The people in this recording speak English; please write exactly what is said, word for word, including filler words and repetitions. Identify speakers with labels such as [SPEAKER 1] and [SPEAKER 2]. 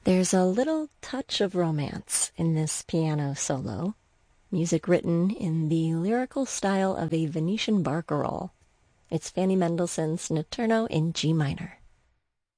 [SPEAKER 1] There's a little touch of romance in this piano solo, music written in the lyrical style of a Venetian barcarolle. It's Fanny Mendelssohn's Notturno in G minor.